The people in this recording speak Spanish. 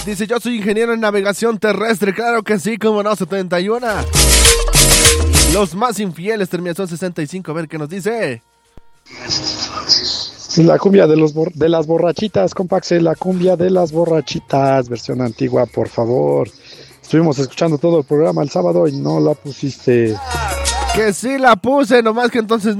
Dice, yo soy ingeniero en navegación terrestre. Claro que sí, como no, 71. Los más infieles, terminación 65. A ver qué nos dice. La cumbia de las borrachitas, Compaxe, la cumbia de las borrachitas, versión antigua, por favor. Estuvimos escuchando todo el programa el sábado y no la pusiste. Que sí la puse, nomás que entonces